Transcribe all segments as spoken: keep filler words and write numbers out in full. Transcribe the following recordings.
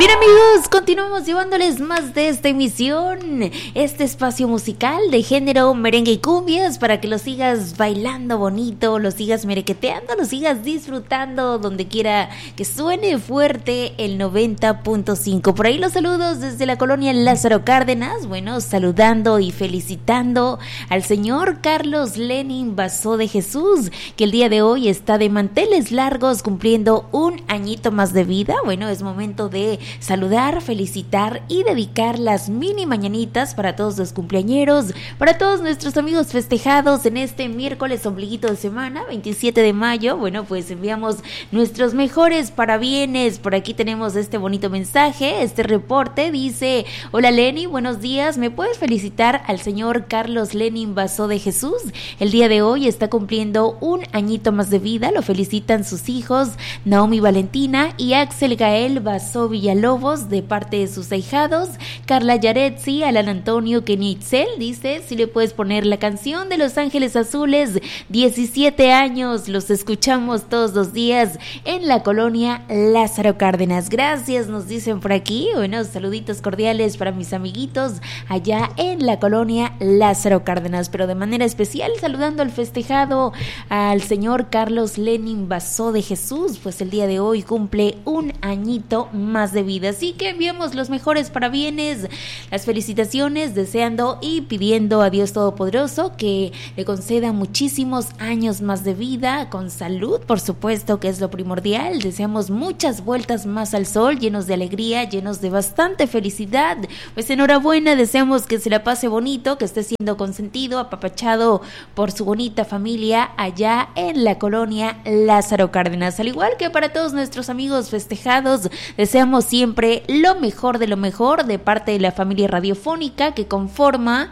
Bien, amigos, continuamos llevándoles más de esta emisión, este espacio musical de género merengue y cumbias, para que lo sigas bailando bonito, lo sigas merequeteando, lo sigas disfrutando donde quiera que suene fuerte el noventa punto cinco. Por ahí los saludos desde la colonia Lázaro Cárdenas, bueno, saludando y felicitando al señor Carlos Lenin Basó de Jesús, que el día de hoy está de manteles largos cumpliendo un añito más de vida. Bueno, es momento de saludar, felicitar y dedicar las mini mañanitas para todos los cumpleañeros, para todos nuestros amigos festejados en este miércoles ombliguito de semana, veintisiete de mayo. Bueno, pues enviamos nuestros mejores parabienes. Por aquí tenemos este bonito mensaje, este reporte dice: hola Lenny, buenos días, ¿me puedes felicitar al señor Carlos Lenin Basó de Jesús? El día de hoy está cumpliendo un añito más de vida, lo felicitan sus hijos Naomi Valentina y Axel Gael Basó Villalobos de parte de sus ahijados Carla Yaretsi, Alan Antonio Kenitzel. Dice si le puedes poner la canción de Los Ángeles Azules, diecisiete años, los escuchamos todos los días en la colonia Lázaro Cárdenas. Gracias, nos dicen por aquí. Bueno, saluditos cordiales para mis amiguitos allá en la colonia Lázaro Cárdenas, pero de manera especial saludando al festejado, al señor Carlos Lenin Basó de Jesús, pues el día de hoy cumple un añito más de vida, así que enviamos los mejores parabienes, las felicitaciones, deseando y pidiendo a Dios Todopoderoso que le conceda muchísimos años más de vida, con salud, por supuesto, que es lo primordial. Deseamos muchas vueltas más al sol, llenos de alegría, llenos de bastante felicidad. Pues enhorabuena, deseamos que se la pase bonito, que esté siendo consentido, apapachado por su bonita familia allá en la colonia Lázaro Cárdenas. Al igual que para todos nuestros amigos festejados, deseamos siempre lo mejor de lo mejor de parte de la familia radiofónica que conforma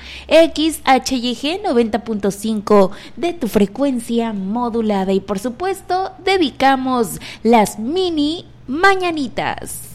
X H Y G noventa punto cinco de tu frecuencia modulada. Y por supuesto, dedicamos las mini mañanitas.